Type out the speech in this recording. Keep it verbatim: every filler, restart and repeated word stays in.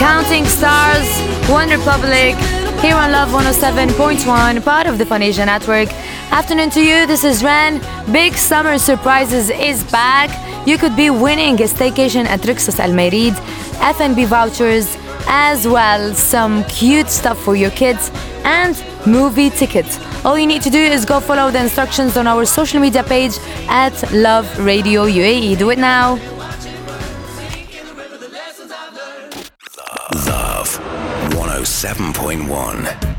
Counting Stars, One Republic, here on Love one oh seven point one, part of the Fun Asia Network. Afternoon to you, this is Ren. Big Summer Surprises is back. You could be winning a staycation at Rixos Al Mairid, F and B vouchers, as well some cute stuff for your kids, and movie tickets. All you need to do is go follow the instructions on our social media page at Love Radio U A E. Do it now. Love one oh seven point one.